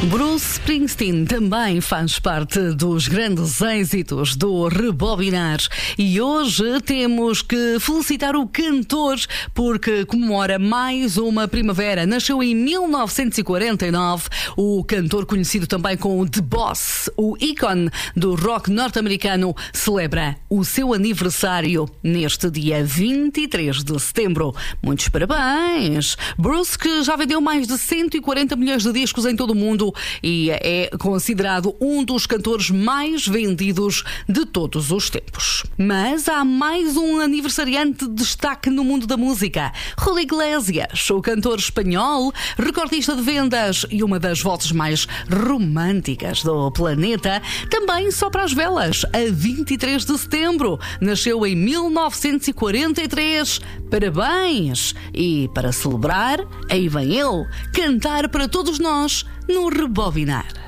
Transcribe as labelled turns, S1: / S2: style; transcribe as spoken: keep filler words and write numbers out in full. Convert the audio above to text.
S1: Bruce Springsteen também faz parte dos grandes êxitos do Rebobinar e hoje temos que felicitar o cantor porque comemora mais uma primavera. Nasceu em mil novecentos e quarenta e nove, o cantor conhecido também como The Boss, o ícone do rock norte-americano, celebra o seu aniversário neste dia vinte e três de setembro. Muitos parabéns! Bruce, que já vendeu mais de cento e quarenta milhões de discos em todo o mundo e é considerado um dos cantores mais vendidos de todos os tempos. Mas há mais um aniversariante de destaque no mundo da música. Julio Iglesias, o cantor espanhol, recordista de vendas e uma das vozes mais românticas do planeta, também sopra as velas a vinte e três de setembro. Nasceu em mil novecentos e quarenta e três. Parabéns! E para celebrar, aí vem ele, cantar para todos nós no Rebobinar.